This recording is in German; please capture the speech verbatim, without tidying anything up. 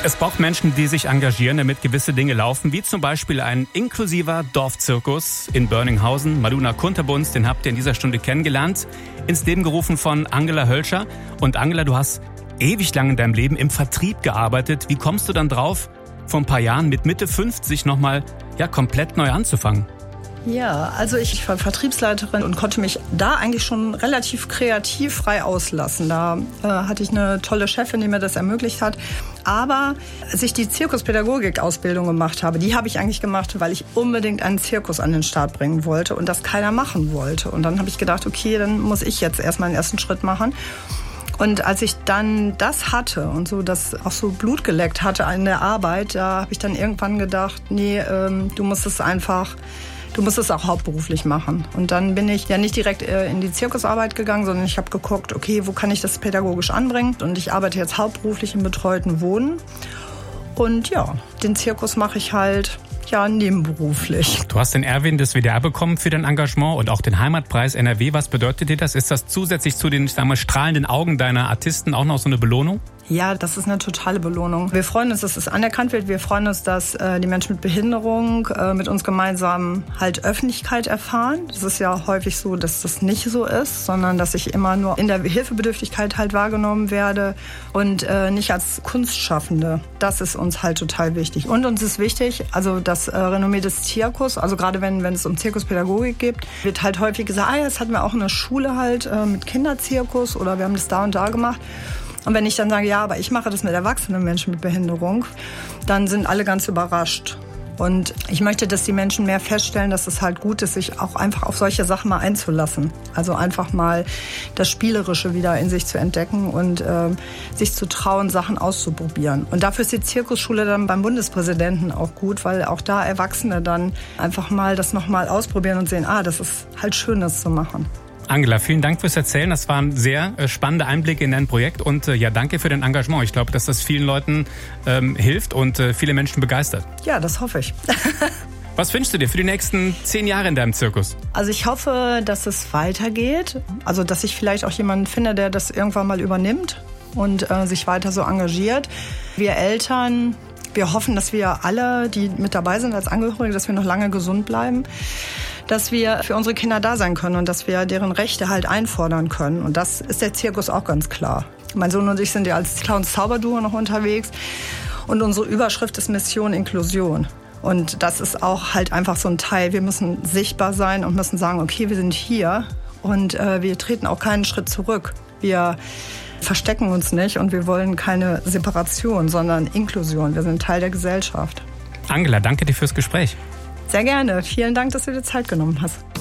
Es braucht Menschen, die sich engagieren, damit gewisse Dinge laufen, wie zum Beispiel ein inklusiver Dorfzirkus in Börninghausen. Maduna Kunterbund, den habt ihr in dieser Stunde kennengelernt, ins Leben gerufen von Angela Hölscher. Und Angela, du hast ewig lang in deinem Leben im Vertrieb gearbeitet. Wie kommst du dann drauf, vor ein paar Jahren mit Mitte fünfzig nochmal ja, komplett neu anzufangen? Ja, also ich war Vertriebsleiterin und konnte mich da eigentlich schon relativ kreativ frei auslassen. Da äh, hatte ich eine tolle Chefin, die mir das ermöglicht hat. Aber als ich die Zirkuspädagogik-Ausbildung gemacht habe, die habe ich eigentlich gemacht, weil ich unbedingt einen Zirkus an den Start bringen wollte und das keiner machen wollte. Und dann habe ich gedacht, okay, dann muss ich jetzt erstmal den ersten Schritt machen. Und als ich dann das hatte und so das auch so Blut geleckt hatte in der Arbeit, da habe ich dann irgendwann gedacht, nee, ähm, du musst es einfach... Du musst es auch hauptberuflich machen. Und dann bin ich ja nicht direkt in die Zirkusarbeit gegangen, sondern ich habe geguckt, okay, wo kann ich das pädagogisch anbringen? Und ich arbeite jetzt hauptberuflich im betreuten Wohnen. Und ja, den Zirkus mache ich halt ja nebenberuflich. Du hast den Erwin des W D R bekommen für dein Engagement und auch den Heimatpreis N R W. Was bedeutet dir das? Ist das zusätzlich zu den, ich sag mal, strahlenden Augen deiner Artisten auch noch so eine Belohnung? Ja, das ist eine totale Belohnung. Wir freuen uns, dass es anerkannt wird. Wir freuen uns, dass äh, die Menschen mit Behinderung äh, mit uns gemeinsam halt Öffentlichkeit erfahren. Das ist ja häufig so, dass das nicht so ist, sondern dass ich immer nur in der Hilfebedürftigkeit halt wahrgenommen werde und äh, nicht als Kunstschaffende. Das ist uns halt total wichtig. Und uns ist wichtig, also das äh, Renommee des Zirkus, also gerade wenn, wenn es um Zirkuspädagogik geht, wird halt häufig gesagt, ah, jetzt hatten wir auch eine Schule halt äh, mit Kinderzirkus oder wir haben das da und da gemacht. Und wenn ich dann sage, ja, aber ich mache das mit erwachsenen Menschen mit Behinderung, dann sind alle ganz überrascht. Und ich möchte, dass die Menschen mehr feststellen, dass es halt gut ist, sich auch einfach auf solche Sachen mal einzulassen. Also einfach mal das Spielerische wieder in sich zu entdecken und äh, sich zu trauen, Sachen auszuprobieren. Und dafür ist die Zirkusschule dann beim Bundespräsidenten auch gut, weil auch da Erwachsene dann einfach mal das nochmal ausprobieren und sehen, ah, das ist halt schön, das zu machen. Angela, vielen Dank fürs Erzählen. Das waren sehr äh, spannende Einblicke in dein Projekt und äh, ja, danke für dein Engagement. Ich glaube, dass das vielen Leuten ähm, hilft und äh, viele Menschen begeistert. Ja, das hoffe ich. Was wünschst du dir für die nächsten zehn Jahre in deinem Zirkus? Also ich hoffe, dass es weitergeht. Also dass ich vielleicht auch jemanden finde, der das irgendwann mal übernimmt und äh, sich weiter so engagiert. Wir Eltern, wir hoffen, dass wir alle, die mit dabei sind als Angehörige, dass wir noch lange gesund bleiben. Dass wir für unsere Kinder da sein können und dass wir deren Rechte halt einfordern können. Und das ist der Zirkus auch ganz klar. Mein Sohn und ich sind ja als Clowns-Zauberduo noch unterwegs. Und unsere Überschrift ist Mission Inklusion. Und das ist auch halt einfach so ein Teil. Wir müssen sichtbar sein und müssen sagen, okay, wir sind hier und äh, wir treten auch keinen Schritt zurück. Wir verstecken uns nicht und wir wollen keine Separation, sondern Inklusion. Wir sind Teil der Gesellschaft. Angela, danke dir fürs Gespräch. Sehr gerne. Vielen Dank, dass du dir Zeit genommen hast.